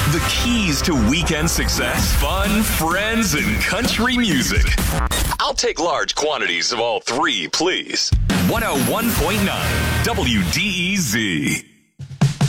The keys to weekend success, fun, friends, and country music. I'll take large quantities of all three, please. 101.9 WDEZ.